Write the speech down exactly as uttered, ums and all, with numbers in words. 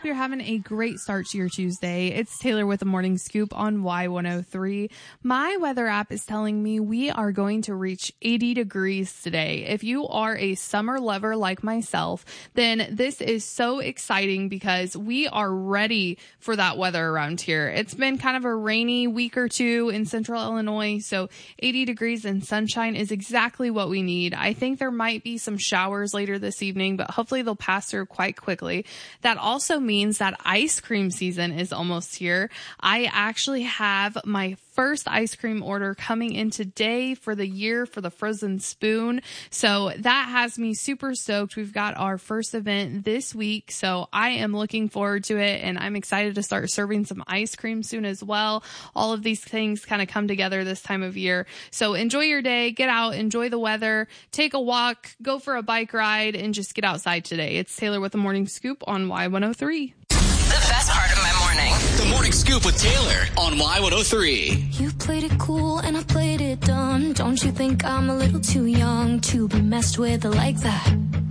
hope you're having a great start to your Tuesday. It's Taylor with the Morning Scoop on Y one oh three. My weather app is telling me we are going to reach eighty degrees today. If you are a summer lover like myself, then this is so exciting because we are ready for that weather around here. It's been kind of a rainy week or two in central Illinois, so eighty degrees and sunshine is exactly what we need. I think there might be some showers later this evening, but hopefully they'll pass through quite quickly. That also means that ice cream season is almost here. I actually have my first ice cream order coming in today for the year for the Frozen Spoon. So that has me super stoked. We've got our first event this week, so I am looking forward to it, and I'm excited to start serving some ice cream soon as well. All of these things kind of come together this time of year. So enjoy your day, get out, enjoy the weather, take a walk, go for a bike ride, and just get outside today. It's Taylor with the Morning Scoop on Y one oh three. The best part of my morning. The Morning Scoop with Taylor on Y one oh three. You played it cool and I played it dumb. Don't you think I'm a little too young to be messed with like that?